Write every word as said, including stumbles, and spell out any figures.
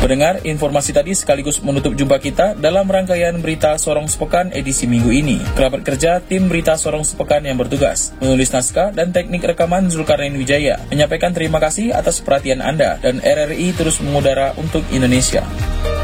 Pendengar, informasi tadi sekaligus menutup jumpa kita dalam rangkaian Berita Sorong Sepekan edisi minggu ini. Kerabat kerja tim Berita Sorong Sepekan yang bertugas menulis naskah dan teknik rekaman Zulkarnain Wijaya menyampaikan terima kasih atas perhatian Anda dan R R I terus mengudara untuk Indonesia.